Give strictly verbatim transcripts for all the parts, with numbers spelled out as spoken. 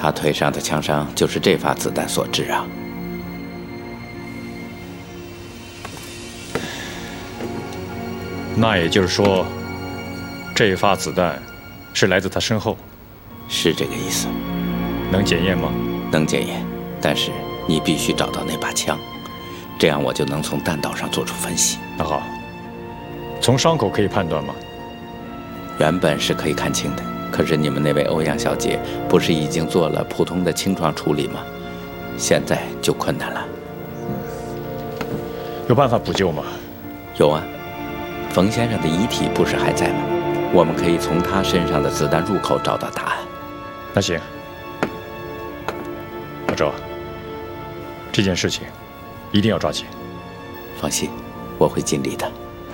他腿上的枪伤就是这发子弹所致啊。 那也就是说，这发子弹是来自他身后？ 是这个意思。 能检验吗？ 能检验，但是你必须找到那把枪，这样我就能从弹道上做出分析。 那好，从伤口可以判断吗？ 原本是可以看清的，可是你们那位欧阳小姐不是已经做了普通的清创处理吗？现在就困难了。 有办法补救吗？ 有啊，冯先生的遗体不是还在吗？我们可以从他身上的子弹入口找到答案。 那行，阿周，这件事情一定要抓紧。 放心，我会尽力的。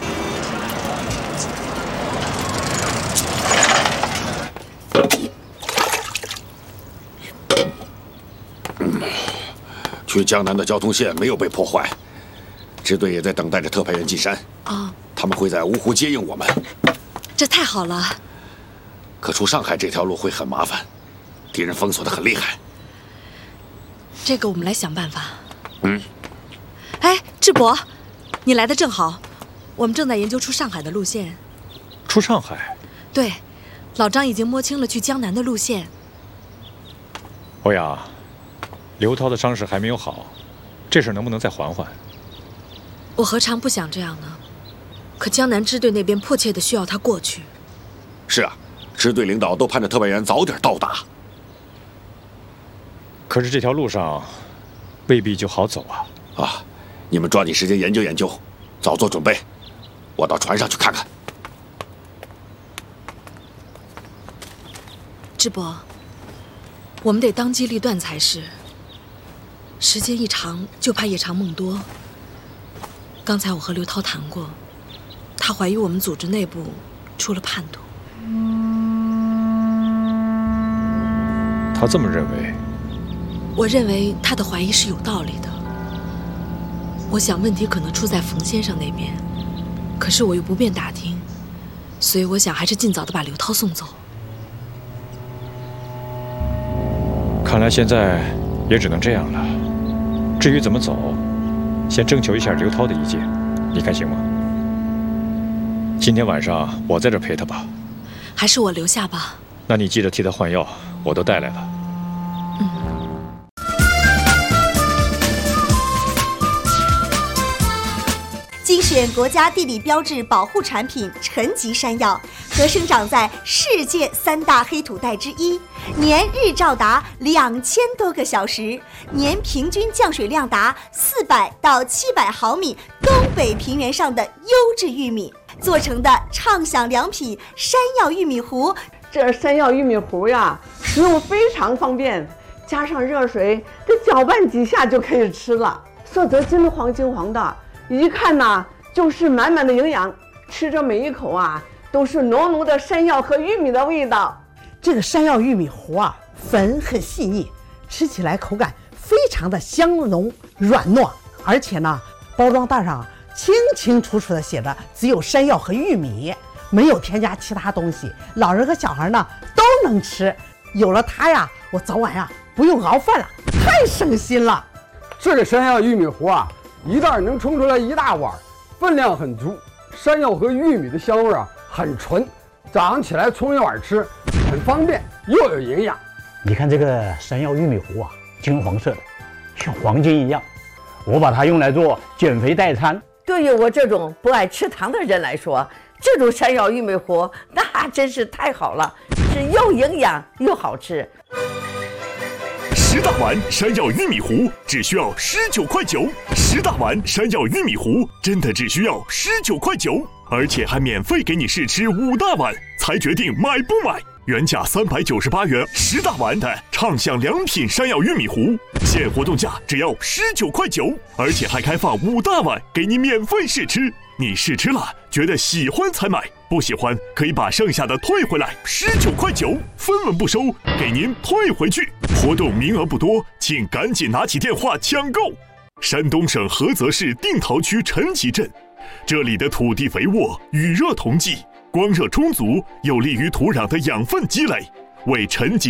去江南的交通线没有被破坏，支队也在等待着特派员进山。 哦， 他们会在芜湖接应我们。 这太好了。 可出上海这条路会很麻烦，敌人封锁得很厉害。 这个我们来想办法。 嗯。 哎，智博，你来的正好，我们正在研究出上海的路线。 出上海？ 对，老张已经摸清了去江南的路线。 欧阳，刘涛的伤势还没有好，这事能不能再缓缓？ 我何尝不想这样呢？可江南支队那边迫切的需要他过去。 是啊，支队领导都盼着特派员早点到达。 可是这条路上未必就好走啊！ 啊，你们抓紧时间研究研究，早做准备。我到船上去看看。 智博，我们得当机立断才是。时间一长，就怕夜长梦多。刚才我和刘涛谈过，他怀疑我们组织内部出了叛徒。 他这么认为？ 我认为他的怀疑是有道理的。我想问题可能出在冯先生那边，可是我又不便打听，所以我想还是尽早的把刘涛送走。 看来现在也只能这样了。至于怎么走，先征求一下刘涛的意见，你看行吗？今天晚上我在这陪他吧。 还是我留下吧。 那你记得替他换药，我都带来了。 嗯。 精选国家地理标志保护产品陈吉山药，可生长在世界三大黑土带之一，年日照达两千多个小时，年平均降水量达四百到七百毫米，东北平原上的优质玉米做成的畅享良品山药玉米糊。 这山药玉米糊呀，食用非常方便，加上热水，这搅拌几下就可以吃了。色泽金黄金黄的，一看呐就是满满的营养，吃着每一口啊都是浓浓的山药和玉米的味道。 这个山药玉米糊啊，粉很细腻，吃起来口感非常的香浓软糯，而且呢，包装袋上清清楚楚的写着只有山药和玉米，没有添加其他东西，老人和小孩呢都能吃。有了它呀，我早晚呀不用熬饭了，太省心了。 这个山药玉米糊啊，一袋能冲出来一大碗，分量很足，山药和玉米的香味啊很纯，早上起来冲一碗吃，很方便又有营养。 你看这个山药玉米糊啊，金黄色的，像黄金一样，我把它用来做减肥代餐。 对于我这种不爱吃糖的人来说，这种山药玉米糊那真是太好了，是又营养又好吃。 十大碗山药玉米糊只需要十九块九，十大碗山药玉米糊真的只需要十九块九，而且还免费给你试吃五大碗，才决定买不买。原价三百九十八元十大碗的畅享良品山药玉米糊，现活动价只要十九块九，而且还开放五大碗给你免费试吃。你试吃了觉得喜欢才买，不喜欢可以把剩下的退回来，十九块九分文不收，给您退回去。活动名额不多，请赶紧拿起电话抢购。山东省菏泽市定陶区陈集镇，这里的土地肥沃，雨热同济，光热充足，有利于土壤的养分积累，为陈集